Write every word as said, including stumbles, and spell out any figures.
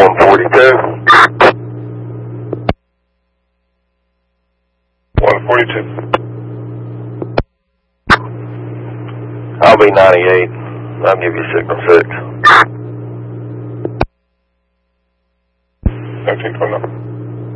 one forty-two. one forty-two. I'll be ninety-eight. I'll give you signal six. seventeen twenty-nine.